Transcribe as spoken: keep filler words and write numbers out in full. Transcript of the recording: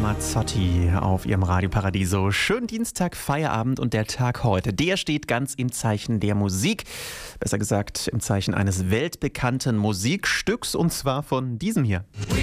Ramazzotti auf ihrem Radio Paradiso. Schönen Dienstag, Feierabend, und der Tag heute, der steht ganz im Zeichen der Musik. Besser gesagt im Zeichen eines weltbekannten Musikstücks, und zwar von diesem hier.